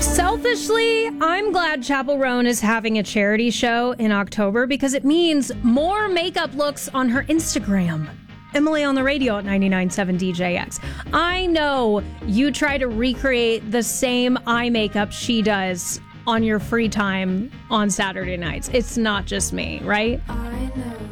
Selfishly, I'm glad Chapel Roan is having a charity show in October because it means more makeup looks on her Instagram. Emily on the radio at 99.7 DJX. I know you try to recreate the same eye makeup she does on your free time on Saturday nights. It's not just me, right? I know.